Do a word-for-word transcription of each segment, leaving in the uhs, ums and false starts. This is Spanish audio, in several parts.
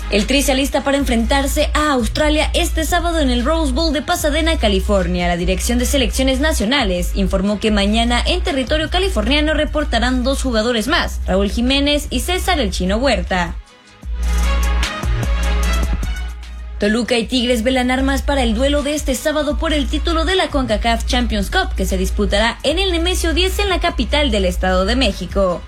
El Tri se alista para enfrentarse a Australia este sábado en el Rose Bowl de Pasadena, California. La Dirección de Selecciones Nacionales informó que mañana en territorio californiano reportarán dos jugadores más, Raúl Jiménez y César El Chino Huerta. Toluca y Tigres velan armas para el duelo de este sábado por el título de la CONCACAF Champions Cup, que se disputará en el Nemesio diez en la capital del Estado de México.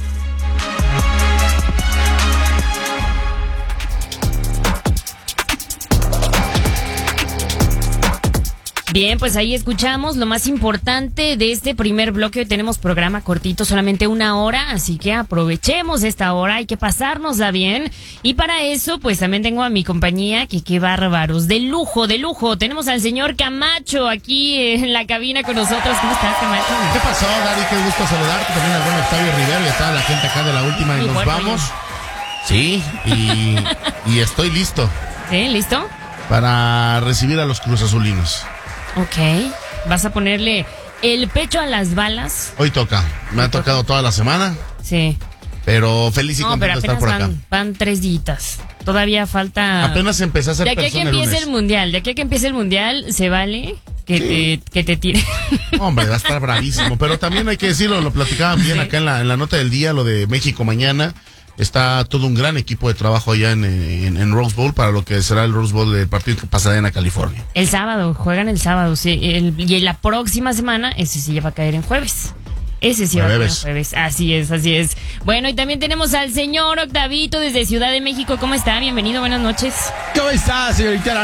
Bien, pues ahí escuchamos lo más importante de este primer bloque. Hoy tenemos programa cortito, solamente una hora, así que aprovechemos esta hora, hay que pasárnosla bien. Y para eso, pues también tengo a mi compañía, que qué bárbaros, de lujo, de lujo. Tenemos al señor Camacho aquí en la cabina con nosotros. ¿Cómo estás, Camacho? ¿Qué pasó, Dari? Qué gusto saludarte, también al buen Octavio Rivero y a toda la gente acá de la última y, y nos bueno, vamos. Sí, y, y estoy listo. ¿Sí? ¿Listo? Para recibir a los Cruz Azulinos. Ok, ¿vas a ponerle el pecho a las balas? Hoy toca, me ha tocado toda la semana. Sí. Pero feliz y no, contento de estar por van, acá. Van tres días. Todavía falta. Apenas empecé a hacer. De aquí a que empiece el, el mundial, de aquí a que empiece el mundial, se vale que sí. te que te tire. Hombre, va a estar bravísimo. Pero también hay que decirlo, lo platicaban bien sí. acá en la, en la nota del día, lo de México mañana. Está todo un gran equipo de trabajo allá en, en, en Rose Bowl para lo que será el Rose Bowl del partido que Pasadena, California. El sábado, juegan el sábado, sí. El, y la próxima semana, ese sí va a caer en jueves. Ese sí va a caer en jueves. Así es, así es. Bueno, y también tenemos al señor Octavito desde Ciudad de México. ¿Cómo está? Bienvenido, buenas noches. ¿Cómo está, señorita?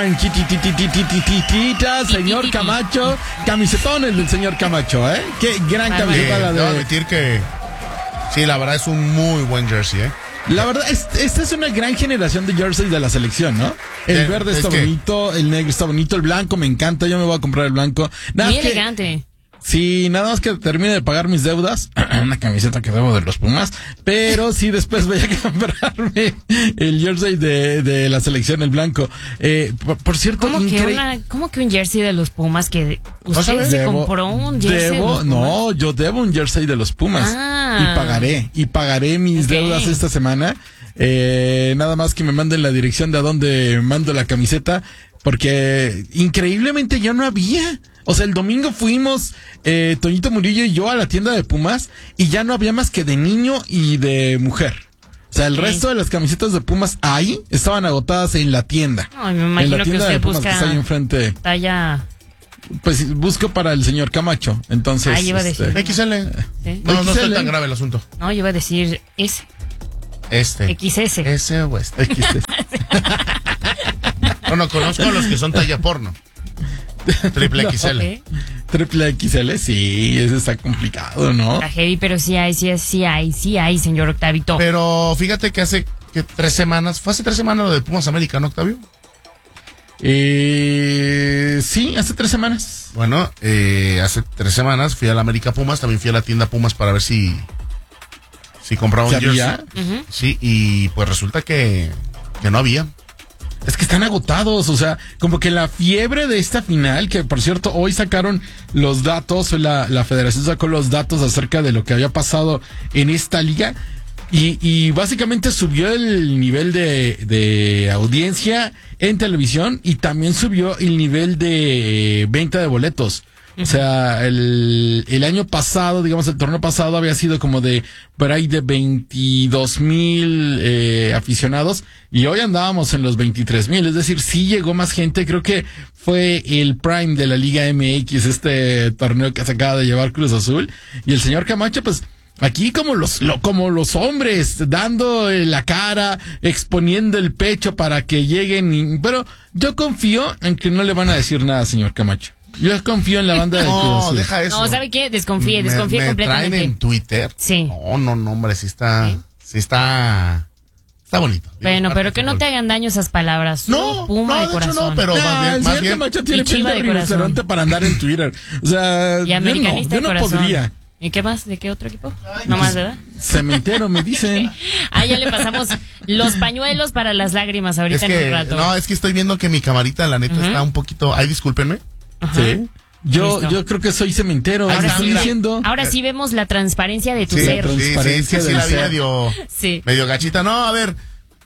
Señor Camacho. Camisetón el del señor Camacho, ¿eh? Qué gran ah, camiseta la de... Debo admitir que... Sí, la verdad es un muy buen jersey, ¿eh? La verdad, es, esta es una gran generación de jerseys de la selección, ¿no? El sí, verde está bonito, el negro está bonito, el blanco me encanta, yo me voy a comprar el blanco. Nada Muy elegante. Que, sí, nada más que termine de pagar mis deudas, una camiseta que debo de los Pumas, pero sí después voy a comprarme el jersey de, de la selección, el blanco. Eh, por, por cierto, ¿Cómo, incre... que una, ¿Cómo que un jersey de los Pumas? Que usted se debo, compró un jersey debo, de los Pumas. No, yo debo un jersey de los Pumas. Ah. Y pagaré, y pagaré mis okay. deudas esta semana. Eh, nada más que me manden la dirección de a dónde mando la camiseta, porque increíblemente ya no había. O sea, el domingo fuimos, eh, Toñito Murillo y yo a la tienda de Pumas y ya no había más que de niño y de mujer. O sea, el sí. resto de las camisetas de Pumas ahí estaban agotadas en la tienda. Ay, me imagino en la tienda que usted de Pumas busca que está ahí enfrente. Talla. Pues busco para el señor Camacho, entonces. Ah, iba a decir. Este, X L. ¿Sí? No, no es tan grave el asunto. No, yo iba a decir S. Este. X S. S o este. X S. Bueno, conozco a los que son talla porno. Triple no, X L. Okay. Triple X L, sí, eso está complicado, ¿no? Está heavy, pero sí hay, sí hay, sí hay, sí hay, señor Octavito. Pero fíjate que hace que tres semanas, fue hace tres semanas lo de Pumas América, ¿no, Octavio? Eh, sí, hace tres semanas. Bueno, eh, hace tres semanas fui a la América Pumas, también fui a la tienda Pumas para ver si si compraba un jersey. Uh-huh. Sí, y pues resulta que, que no había. Es que están agotados, o sea, como que la fiebre de esta final, que por cierto, hoy sacaron los datos, la, la federación sacó los datos acerca de lo que había pasado en esta liga. Y, y básicamente subió el nivel de, de audiencia en televisión y también subió el nivel de eh, venta de boletos. Uh-huh. O sea, el, el año pasado, digamos, el torneo pasado había sido como de por ahí de veintidós mil eh, aficionados y hoy andábamos en los veintitrés mil. Es decir, sí llegó más gente. Creo que fue el prime de la Liga M X, este torneo que se acaba de llevar Cruz Azul. Y el señor Camacho, pues, aquí como los lo, como los hombres, dando la cara, exponiendo el pecho para que lleguen. Y, pero yo confío en que no le van a decir nada, señor Camacho. Yo confío en la banda de Cruz Azul. No, deja eso. No, ¿sabe qué? Desconfíe, desconfíe me, completamente. Me traen en Twitter. Sí. No, no, no, hombre, sí está, sí, sí está, está bonito. Bueno, pero que no te hagan daño esas palabras. No, Puma no, de de corazón. hecho no, pero no, más bien, el más señor bien. Camacho tiene pinta de de rinoceronte para andar en Twitter. O sea, y americanista yo no, yo de no corazón. podría. ¿Y qué más? ¿De qué otro equipo? Ay, ¿No pues, más, verdad? Cementero, me dicen. Ah, ya le pasamos los pañuelos para las lágrimas ahorita es que, en un rato. No, es que estoy viendo que mi camarita, la neta, uh-huh. está un poquito... Ay, discúlpenme. Ajá. Sí. Yo, yo creo que soy cementero. Ahora, estoy sí, diciendo. ahora sí vemos la transparencia de tu sí, ser. Sí, sí, sí, sí, la vi medio, sí. medio gachita. No, a ver,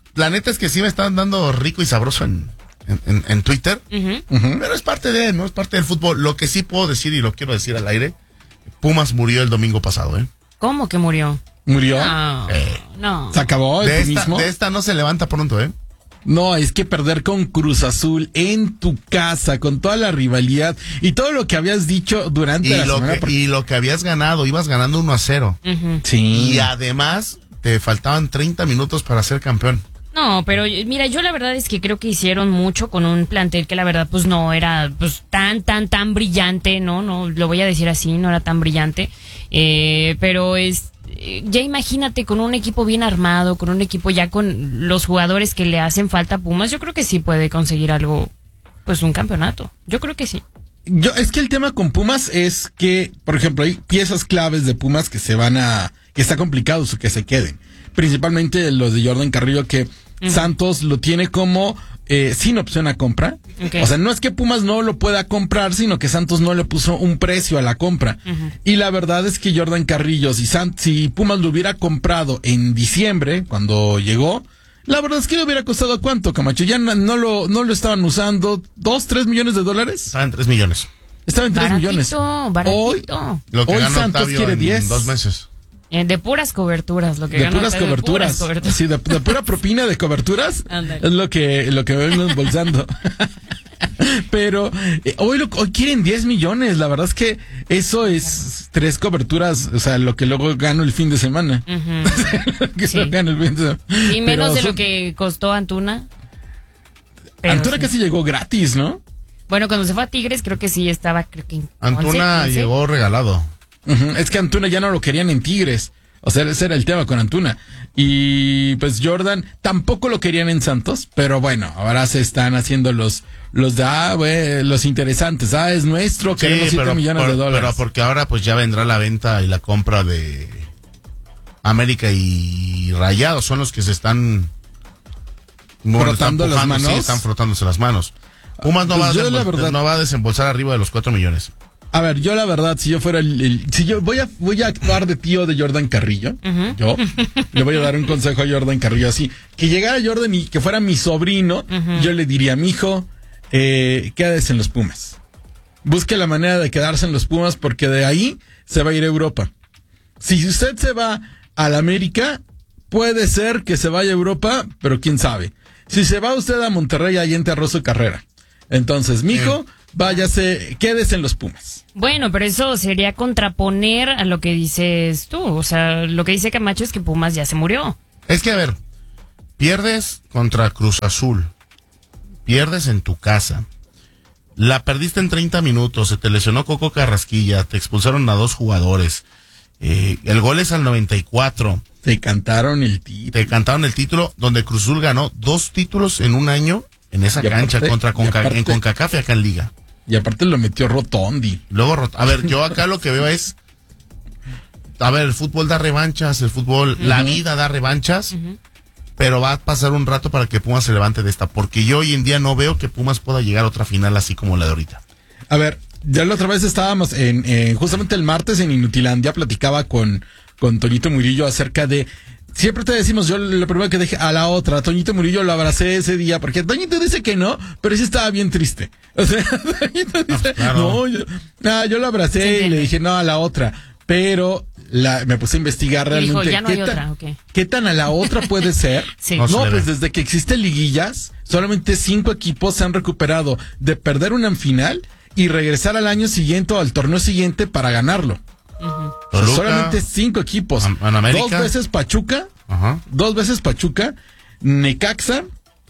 la neta es que sí me están dando rico y sabroso en, en, en, en Twitter. Uh-huh. Uh-huh. Pero es parte de, ¿no? Es parte del fútbol. Lo que sí puedo decir, y lo quiero decir al aire, Pumas murió el domingo pasado, ¿eh? ¿Cómo que murió? ¿Murió? No, Eh. no. ¿Se acabó el De esta, mismo? de esta no se levanta pronto, ¿eh? No, es que perder con Cruz Azul en tu casa, con toda la rivalidad y todo lo que habías dicho durante Y la lo, semana. que, por- y lo que habías ganado, ibas ganando uno a cero. Uh-huh. Sí. Y además, te faltaban treinta minutos para ser campeón. No, pero mira, yo la verdad es que creo que hicieron mucho con un plantel que la verdad pues no era pues tan, tan, tan brillante, ¿no? No, lo voy a decir así, no era tan brillante. Eh, pero es, eh, ya imagínate con un equipo bien armado, con un equipo ya con los jugadores que le hacen falta a Pumas, yo creo que sí puede conseguir algo, pues un campeonato. Yo creo que sí. Yo, es que el tema con Pumas es que, por ejemplo, hay piezas claves de Pumas que se van a, que está complicado que se queden. Principalmente los de Jordan Carrillo, que uh-huh. Santos lo tiene como eh, sin opción a compra. Okay. O sea, no es que Pumas no lo pueda comprar, sino que Santos no le puso un precio a la compra. Uh-huh. Y la verdad es que Jordan Carrillo, si, San, si Pumas lo hubiera comprado en diciembre, cuando llegó, la verdad es que le hubiera costado ¿cuánto, Camacho? Ya no, no lo no lo estaban usando, ¿dos, tres millones de dólares? Estaba en tres millones. Estaba en tres baratito, millones. Baratito. Hoy, lo que hoy ganó Santos Octavio quiere en diez. dos meses. De puras coberturas, lo que de ganó puras Octavio, coberturas. De puras coberturas. Sí, de, de pura propina de coberturas. Ándale. Es lo que, lo que me ven embolsando. Pero eh, hoy, lo, hoy quieren diez millones. La verdad es que eso es tres coberturas. O sea, lo que luego gano el fin de semana. Uh-huh. que sí. gano el fin de semana. Y menos Pero de son, lo que costó Antuna. Pero Antuna sí. casi llegó gratis, ¿no? Bueno, cuando se fue a Tigres creo que sí estaba, creo que Antuna once, llegó regalado. Uh-huh. Es que Antuna ya no lo querían en Tigres. O sea, ese era el tema con Antuna. Y pues Jordan tampoco lo querían en Santos, pero bueno, ahora se están haciendo los los de, ah, güey, los interesantes. Ah, es nuestro, Sí, queremos siete pero, millones por, de dólares. pero porque ahora pues ya vendrá la venta y la compra de América y Rayados. Son los que se están bueno, frotando están las pujando, manos. Sí, están frotándose las manos. Pumas no, Pues va a yo, la desembol- verdad- no va a desembolsar arriba de los cuatro millones. A ver, yo la verdad, si yo fuera el, el- si yo voy a voy a actuar de tío de Jordan Carrillo, Uh-huh. yo le voy a dar un consejo a Jordan Carrillo así, que llegara Jordan y que fuera mi sobrino, Uh-huh. yo le diría, mijo, eh, quédese en los Pumas. Busque la manera de quedarse en los Pumas porque de ahí se va a ir a Europa. Si usted se va a la América, puede ser que se vaya a Europa, pero quién sabe. Si se va usted a Monterrey, ahí enterró su carrera. Entonces, mijo, váyase, quédese en los Pumas. Bueno, pero eso sería contraponer a lo que dices tú. O sea, lo que dice Camacho es que Pumas ya se murió. Es que, a ver, pierdes contra Cruz Azul, pierdes en tu casa, la perdiste en treinta minutos, se te lesionó Coco Carrasquilla, te expulsaron a dos jugadores, eh, el gol es al noventa y cuatro, Te cantaron el título. te cantaron el título, donde Cruz Azul ganó dos títulos en un año en esa Y aparte- cancha contra y Conca, aparte- en CONCACAF y acá en Liga. Y aparte lo metió Rotondi. Luego, rot- a ver, yo acá lo que veo es, a ver, el fútbol da revanchas, el fútbol, uh-huh. la vida da revanchas, uh-huh. pero va a pasar un rato para que Pumas se levante de esta, porque yo hoy en día no veo que Pumas pueda llegar a otra final así como la de ahorita. A ver, ya la otra vez estábamos en, en justamente el martes en Inutilandia, platicaba con, con Toñito Murillo acerca de, siempre te decimos, yo lo primero que dije a la otra, Toñito Murillo lo abracé ese día, porque Toñito dice que no, pero sí estaba bien triste. O sea, Toñito dice, ah, claro. no, yo, ah, yo lo abracé sí, y le dije no a la otra, pero la, me puse a investigar Y realmente dijo, ya no qué, hay tan, otra, okay. qué tan a la otra puede ser. Sí. No, No, se pues ve. desde que existen liguillas, solamente cinco equipos se han recuperado de perder una final y regresar al año siguiente o al torneo siguiente para ganarlo. Uh-huh. O sea, Toluca, solamente cinco equipos. Am- en América. Dos veces Pachuca, Ajá. dos veces Pachuca, Necaxa,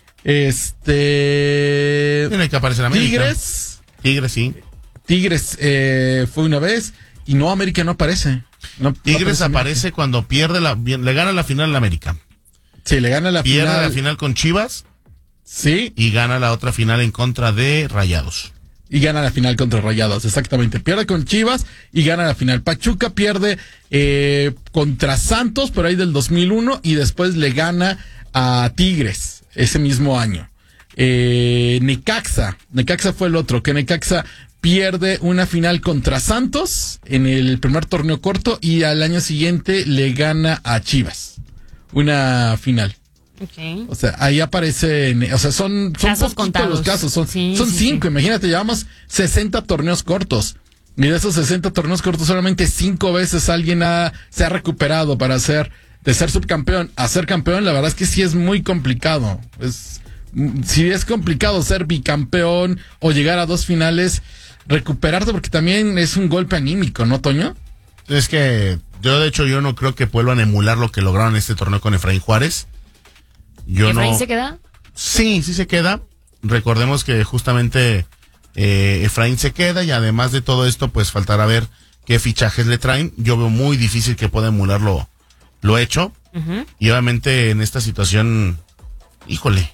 este Tiene que aparecer América. Tigres, Tigres, sí. Tigres eh, fue una vez y no, América no aparece. No, no Tigres América. aparece cuando pierde la, bien- le gana la final a América. Sí, le gana la Pierde final. la final con Chivas Sí, y gana la otra final en contra de Rayados. y gana la final contra Rayados, exactamente. Pierde con Chivas y gana la final. Pachuca pierde eh, contra Santos por ahí del dos mil uno y después le gana a Tigres ese mismo año. Eh, Necaxa, Necaxa fue el otro, que Necaxa pierde una final contra Santos en el primer torneo corto y al año siguiente le gana a Chivas. Una final. Okay. O sea, ahí aparecen, o sea, son, son Casos poquitos contados. los casos, son, Sí, son sí, cinco, sí. Imagínate, llevamos sesenta torneos cortos. Y de esos sesenta torneos cortos, solamente cinco veces alguien ha, se ha recuperado para hacer, de ser subcampeón a ser campeón. La verdad es que sí es muy complicado. Es, si es complicado ser bicampeón o llegar a dos finales, recuperarte, porque también es un golpe anímico, ¿no, Toño? Es que yo, de hecho, yo no creo que vuelvan a emular lo que lograron en este torneo con Efraín Juárez. Yo ¿Efraín no... se queda? Sí, sí se queda. Recordemos que justamente eh, Efraín se queda y además de todo esto, pues faltará ver qué fichajes le traen. Yo veo muy difícil que pueda emular lo, lo hecho. Uh-huh. Y obviamente en esta situación, híjole,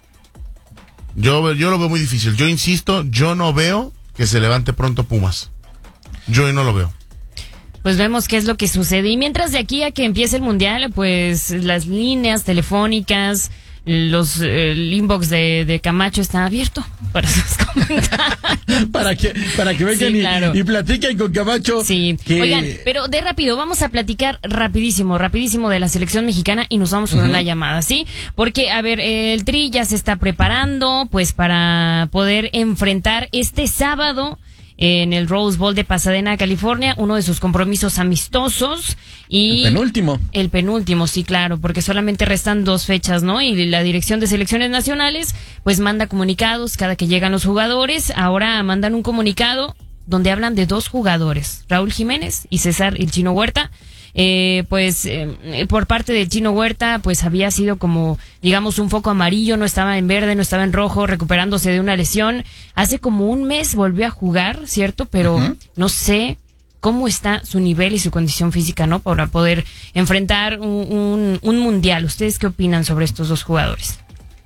yo, yo lo veo muy difícil. Yo insisto, yo no veo que se levante pronto Pumas. Yo no lo veo. Pues vemos qué es lo que sucede. Y mientras de aquí a que empiece el Mundial, pues las líneas telefónicas, los eh, el inbox de, de Camacho está abierto para sus comentarios. para que para que vengan Sí, y, claro. y platiquen con Camacho. Sí. que- Oigan, pero de rápido, vamos a platicar rapidísimo, rapidísimo de la selección mexicana y nos vamos con Ujú. una llamada, ¿sí? Porque, a ver, el Tri ya se está preparando, pues, para poder enfrentar este sábado en el Rose Bowl de Pasadena, California, uno de sus compromisos amistosos y... El penúltimo. El penúltimo, sí, claro, porque solamente restan dos fechas, ¿no? Y la Dirección de Selecciones Nacionales, pues manda comunicados cada que llegan los jugadores. Ahora mandan un comunicado donde hablan de dos jugadores, Raúl Jiménez y César El Chino Huerta. Eh, pues eh, por parte del Chino Huerta, pues había sido como, digamos, un foco amarillo, no estaba en verde, no estaba en rojo, recuperándose de una lesión. Hace como un mes volvió a jugar, ¿cierto? Pero Ujú. no sé cómo está su nivel y su condición física, ¿no? Para poder enfrentar un, un, un mundial. ¿Ustedes qué opinan sobre estos dos jugadores?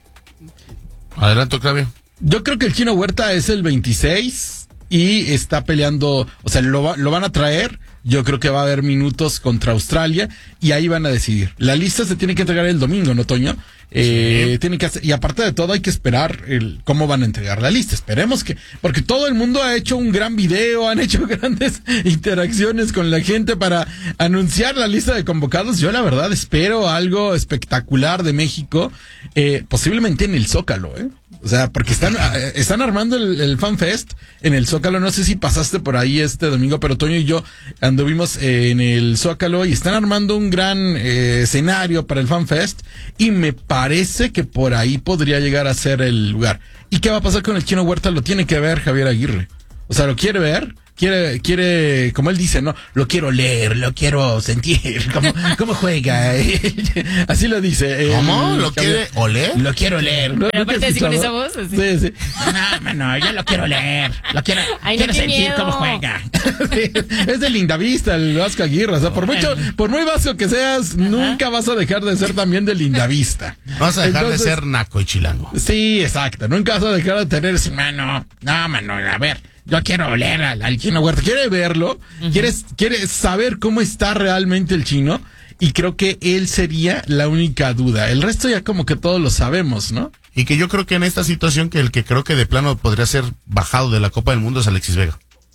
Adelante, Octavio. Yo creo que el Chino Huerta es el veintiséis y está peleando, o sea, lo, va- lo van a traer. Yo creo que va a haber minutos contra Australia y ahí van a decidir. La lista se tiene que entregar el domingo, ¿no, Toño? Eh, Sí. tiene que hacer, y aparte de todo hay que esperar el cómo van a entregar la lista. Esperemos que, porque todo el mundo ha hecho un gran video, han hecho grandes interacciones con la gente para anunciar la lista de convocados. Yo la verdad espero algo espectacular de México, eh, posiblemente en el Zócalo, ¿eh? O sea, porque están, eh, están armando el, el Fan Fest en el Zócalo. No sé si pasaste por ahí este domingo, pero Toño y yo anduvimos eh, en el Zócalo y están armando un gran eh, escenario para el Fan Fest y me parece que por ahí podría llegar a ser el lugar. ¿Y qué va a pasar con el Chino Huerta? Lo tiene que ver Javier Aguirre. O sea, lo quiere ver. Quiere, quiere, como él dice, no, lo quiero leer, lo quiero sentir, cómo, cómo juega. Así lo dice. eh, ¿Cómo? ¿Lo Javier. quiere oler? Lo quiero leer. ¿No? Pero ¿Nunca aparte has así con escuchado? esa voz, así. Sí, sí. No, no, yo lo quiero leer. Lo quiero, Ay, no, quiero qué sentir miedo. cómo juega. Sí, es de Lindavista el Vasco Aguirre. O sea, por mucho, por muy vasco que seas, nunca vas a dejar de ser también de Lindavista. Vas a dejar Entonces, de ser naco y chilango. Sí, exacto. Nunca vas a dejar de tener ese mano. No, mano, a ver. Yo quiero oler al, al Chino Huerta. Quiere verlo. Uh-huh. Quieres, quiere saber cómo está realmente el chino. Y creo que él sería la única duda. El resto ya como que todos lo sabemos, ¿no? Y que yo creo que en esta situación que el que creo que de plano podría ser bajado de la Copa del Mundo es Alexis Vega.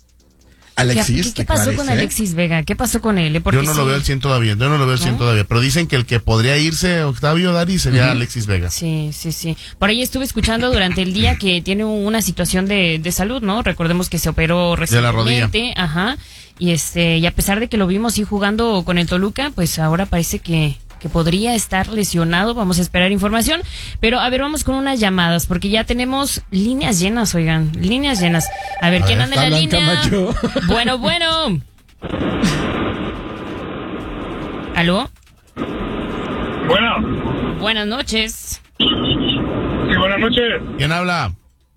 Alexis, ¿Qué, qué pasó con Alexis Vega? ¿Qué pasó con él? Yo no sí. lo veo al cien todavía, yo no lo veo al cien ¿No? todavía, pero dicen que el que podría irse, Octavio Dari, sería uh-huh. Alexis Vega. Sí, sí, sí. Por ahí estuve escuchando durante el día que tiene una situación de, de salud, ¿no? Recordemos que se operó recientemente. De la rodilla. Ajá. Y este, y a pesar de que lo vimos sí jugando con el Toluca, pues ahora parece que que podría estar lesionado. Vamos a esperar información. Pero, a ver, vamos con unas llamadas, porque ya tenemos líneas llenas, oigan, líneas llenas. A ver, a ¿quién ver, anda en la línea? Camacho. Bueno, bueno. ¿Aló? Bueno. Buenas noches. Sí, buenas noches. ¿Quién habla?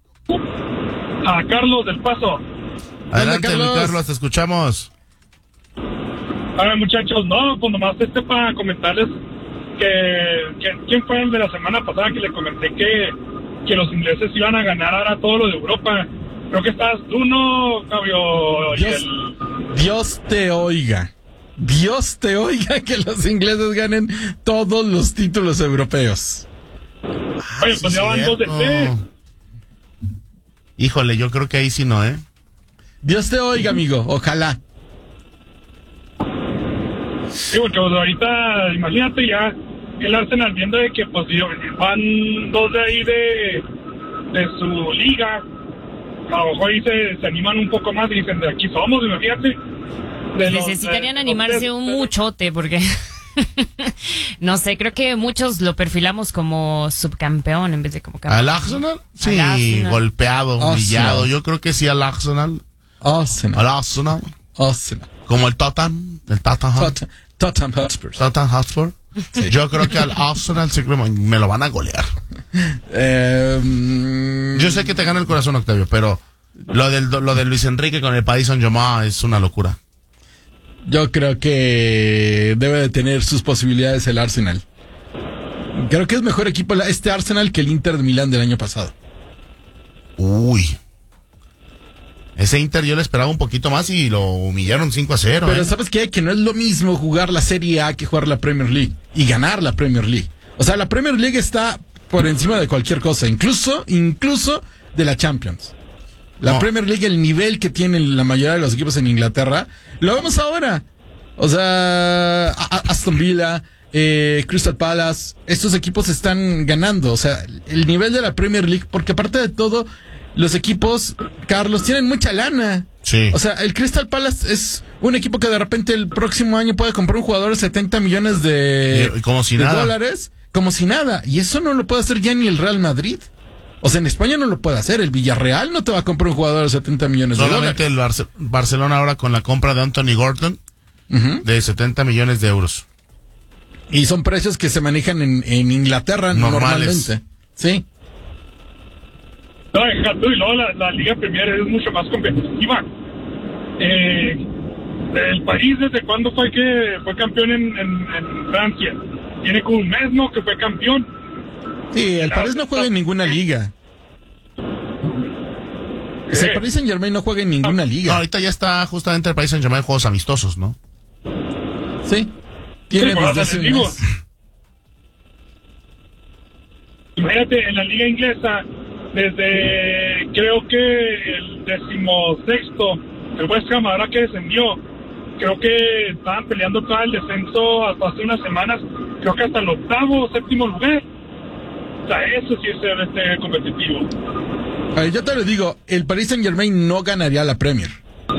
A Carlos del Paso. Adelante, Carlos. mi Carlos, te escuchamos. A ver, muchachos, no, pues nomás este para comentarles que, que ¿quién fue el de la semana pasada que le comenté que, que los ingleses iban a ganar ahora todo lo de Europa? Creo que estás tú, ¿no, Fabio? Dios, Dios te oiga. Dios te oiga que los ingleses ganen todos los títulos europeos. Ah, Oye, pues sí, ya van dos de tres. Híjole, yo creo que ahí sí no, ¿eh? Dios te oiga, amigo, ojalá. Sí, porque pues, ahorita, imagínate ya, el Arsenal viendo de que pues van dos de ahí de, de su liga, a lo mejor ahí se, se animan un poco más y dicen, de aquí somos, imagínate. De los, Necesitarían de, animarse los, un muchote porque no sé, creo que muchos lo perfilamos como subcampeón en vez de como campeón. ¿Al Arsenal? Sí, Al Arsenal. golpeado, humillado. Arsenal. Yo creo que sí al Arsenal. Arsenal. Al Arsenal. Arsenal. Como el Tottenham. El Tottenham. Tot- Tottenham Hotspur. Tottenham Hotspur. Yo creo que al Arsenal sí que me, me lo van a golear. Eh, mm, Yo sé que te gana el corazón, Octavio, pero lo del lo de Luis Enrique con el Paris Saint-Germain es una locura. Yo creo que debe de tener sus posibilidades el Arsenal. Creo que es mejor equipo la- este Arsenal que el Inter de Milán del año pasado. Uy. Ese Inter yo le esperaba un poquito más y lo humillaron cinco a cero. Pero ¿eh? ¿sabes qué? Que no es lo mismo jugar la Serie A que jugar la Premier League y ganar la Premier League. O sea, la Premier League está por encima de cualquier cosa, incluso incluso de la Champions. La No. Premier League, el nivel que tienen la mayoría de los equipos en Inglaterra, lo vemos ahora. O sea, a- a- Aston Villa, eh, Crystal Palace, estos equipos están ganando. O sea, el nivel de la Premier League, porque aparte de todo, los equipos, Carlos, tienen mucha lana. Sí. O sea, el Crystal Palace es un equipo que de repente el próximo año puede comprar un jugador de setenta millones de, Y- y como si de nada. dólares, como si nada. Y eso no lo puede hacer ya ni el Real Madrid. O sea, en España no lo puede hacer. El Villarreal no te va a comprar un jugador de setenta millones Solamente de el Barce- Barcelona ahora con la compra de Anthony Gordon dólares. Ujú. de setenta millones de euros. Y son precios que se manejan en, en Inglaterra Normales. normalmente. Sí. No, deja tú, y luego la, la Liga Premier es mucho más competitiva. Eh, el país, ¿desde cuándo fue que fue campeón en, en, en Francia? Tiene como un mes, ¿no? Que fue campeón. Sí, el París no juega en ninguna liga. O sea, el Paris Saint Germain no juega en ninguna No, liga. ahorita ya está justamente el Paris Saint-Germain en juegos amistosos, ¿no? Sí. Tiene Sí, por desde eso hace te un digo. mes. Imagínate, en la Liga Inglesa, desde creo que el decimosexto, el West Ham, ahora que descendió, creo que estaban peleando todo el descenso hasta hace unas semanas, creo que hasta el octavo o séptimo lugar. O sea, eso sí es ser este competitivo. A ver, yo te lo digo, el Paris Saint Germain no ganaría la Premier.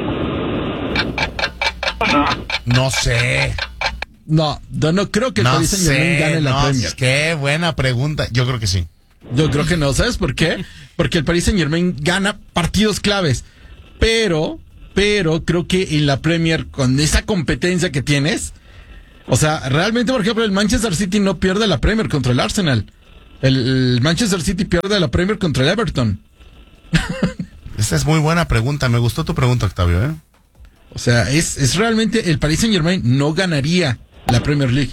No sé. No, yo no creo que el No Paris Saint Germain sé. gane la no, Premier. Qué buena pregunta. Yo creo que sí. Yo creo que no, ¿sabes por qué? Porque el Paris Saint Germain gana partidos claves, pero, pero creo que en la Premier, con esa competencia que tienes, o sea, realmente, por ejemplo, el Manchester City no pierde la Premier contra el Arsenal. El, el Manchester City pierde la Premier contra el Everton. Esta es muy buena pregunta. Me gustó tu pregunta, Octavio, ¿eh? O sea, es, es realmente el Paris Saint Germain no ganaría la Premier League.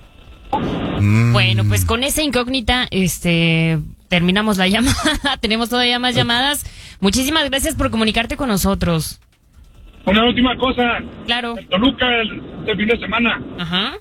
Mm. Bueno, pues con esa incógnita, este, terminamos la llamada. Tenemos todavía más llamadas. Muchísimas gracias por comunicarte con nosotros. Una última cosa, Claro. el Toluca el, este fin de semana Ajá.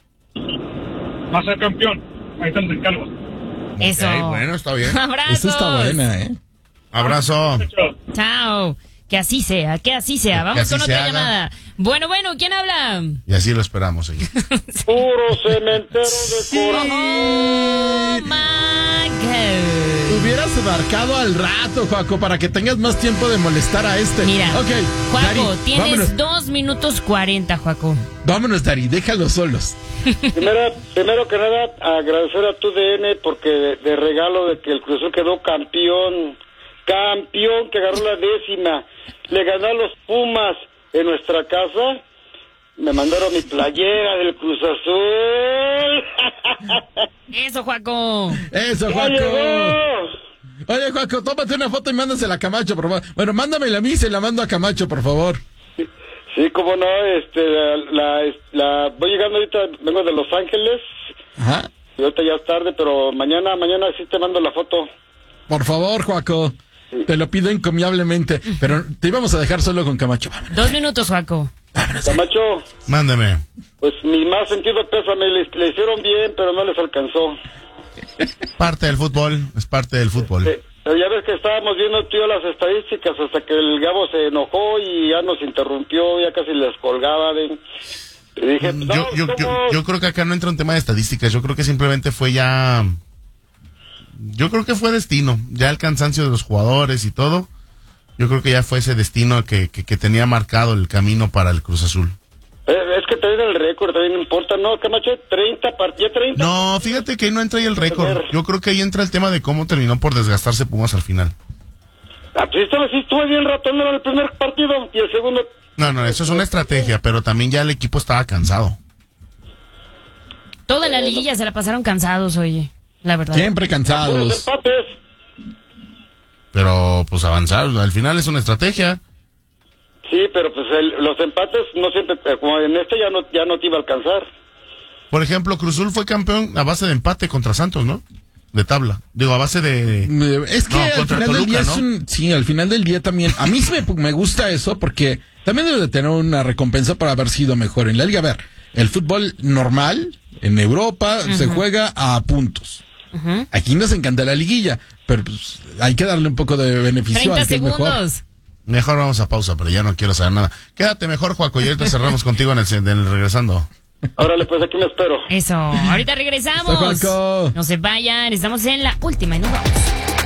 va a ser campeón. Ahí están los encargos. Eso. Ok, bueno, está bien. Abrazos. Esa está buena, ¿eh? Abrazo. Chao. Que así sea, que así sea. Que Vamos así con se otra haga. llamada. Bueno, bueno, ¿quién habla? Y así lo esperamos, señor. Puro cementerio de corazón. Oh my God. Hubieras marcado al rato, Joaco, para que tengas más tiempo de molestar a este. Mira, Ok, Juaco, Dari, tienes vámonos, dos minutos cuarenta, Juaco. vámonos, Dari, déjalos solos. Primero, primero que nada, agradecer a tu D N porque de, de regalo de que el Cruz Azul quedó campeón. Campeón que agarró la décima. Le ganó a los Pumas en nuestra casa. Me mandaron mi playera del Cruz Azul. Eso, Juaco. Eso, ¡Ya Joaco. llegó! Oye, Joaco, tómate una foto y mándasela a Camacho, por favor. Bueno, mándamela a mí y se la mando a Camacho, por favor. Sí, cómo no, este, la, la, la- voy llegando ahorita, vengo de Los Ángeles, Ajá. y ahorita ya es tarde, pero mañana, mañana sí te mando la foto. Por favor, Joaco. Te lo pido encomiablemente. Pero te íbamos a dejar solo con Camacho. Vámonos. Dos minutos, Juaco. Camacho, Mándeme. pues mi más sentido pésame, le, le hicieron bien, pero no les alcanzó. Parte del fútbol. Es parte del fútbol. Eh, pero ya ves que estábamos viendo, tío, las estadísticas hasta que el Gabo se enojó y ya nos interrumpió, ya casi les colgaba. De... Y dije, no, yo, yo, yo, yo creo que acá no entra un tema de estadísticas, yo creo que simplemente fue ya... Yo creo que fue destino, ya el cansancio de los jugadores y todo, yo creo que ya fue ese destino que, que, que tenía marcado el camino para el Cruz Azul. Eh, es que también el récord, también importa, ¿no? Camacho, treinta partidos, treinta. No, fíjate que ahí no entra ahí el récord, yo creo que ahí entra el tema de cómo terminó por desgastarse Pumas al final. Ah, pues esta vez sí estuvo bien ratón en el primer partido y el segundo... No, no, eso es una estrategia, pero también ya el equipo estaba cansado. Toda la liguilla se la pasaron cansados, oye, la verdad. Siempre Puros cansados. empates. Pero pues avanzar, al final es una estrategia. Sí, pero pues el- los empates no siempre, eh, como en este ya no, ya no te iba a alcanzar. Por ejemplo, Cruz Azul fue campeón a base de empate contra Santos, ¿no? De tabla. Digo, a base de... Es que No, al contra final del Toluca, día ¿no? es un... Sí, al final del día también... A mí sí me, me gusta eso porque también debe de tener una recompensa por haber sido mejor en la liga. A ver, el fútbol normal en Europa se juega a puntos. Ujú. Aquí nos encanta la liguilla, pero pues, hay que darle un poco de beneficio treinta al que es mejor. segundos. Mejor vamos a pausa, pero ya no quiero saber nada. Quédate mejor, Juaco, y ahorita cerramos contigo en el, en el regresando. Órale, pues aquí me espero. Eso, ahorita regresamos. Hasta, Juaco. No se vayan, estamos en la última y nos vamos.